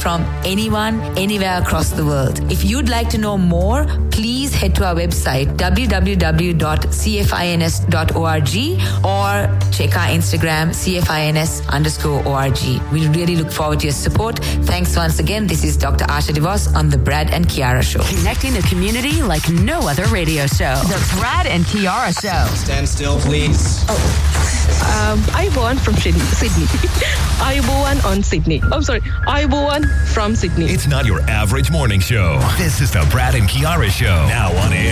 from anyone, anywhere across the world. If you'd like to know more, please head to our website, www.cfins.org, or check our Instagram, CFINS_org. We really look forward to your support. Thanks once again. This is Dr. Asha Devos on The Brad and Kiara Show. Connecting the community like no other radio show. The Brad and Kiara Show. Stand still, please. Ayubowan from Sydney. Ayubowan on Sydney. I'm sorry. Ayubowan from Sydney. It's not your average morning show. This is the Brad and Kiara Show. Now on air.